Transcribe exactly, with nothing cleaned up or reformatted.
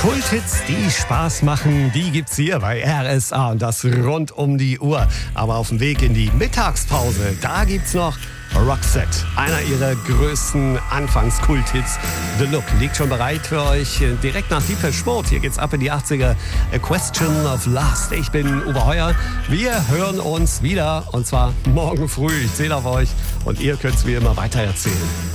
Kulthits, die Spaß machen, die gibt's hier bei R S A und das rund um die Uhr. Aber auf dem Weg in die Mittagspause, da gibt's noch Roxette, einer ihrer größten Anfangs-Kulthits. The Look liegt schon bereit für euch direkt nach Depeche Mode. Hier geht's ab in die achtziger. A Question of Lust. Ich bin Uwe Heuer. Wir hören uns wieder und zwar morgen früh. Ich zähle auf euch und ihr könnt's wie immer weitererzählen.